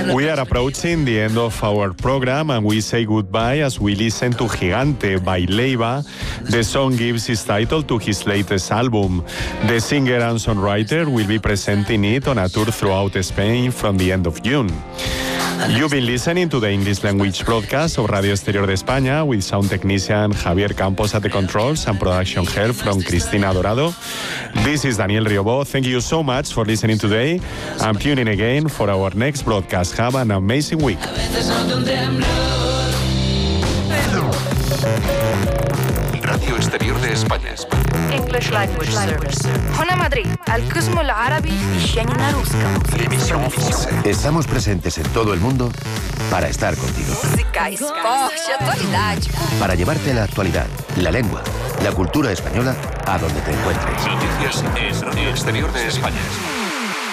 We are approaching the end of our program and we say goodbye as we listen to Gigante by Leiva. The song gives its title to his latest album. The singer and songwriter will be presenting it on a tour throughout Spain from the end of June. You've been listening to the English language broadcast of Radio Exterior de España with sound technician Javier Campos at the controls and production help from Cristina Dorado. This is Daniel Riobó. Thank you so much for listening today and tune in again for our next broadcast. Have an amazing week. Radio Exterior de España. English Language Service. هنا مدريد القسم العربي في الشأن روسكا. Estamos presentes en todo el mundo para estar contigo. Música, esporte, actualidade. Para llevarte la actualidad, la lengua, la cultura española a donde te encuentres. Noticias en Radio Exterior de España.